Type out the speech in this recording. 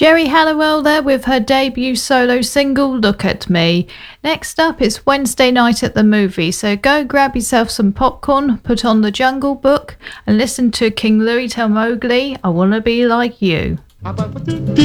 Geri Halliwell there with her debut solo single, Look at Me. Next up, it's Wednesday night at the movie, so go grab yourself some popcorn, put on the Jungle Book, and listen to King Louie tell Mowgli, I wanna be like you.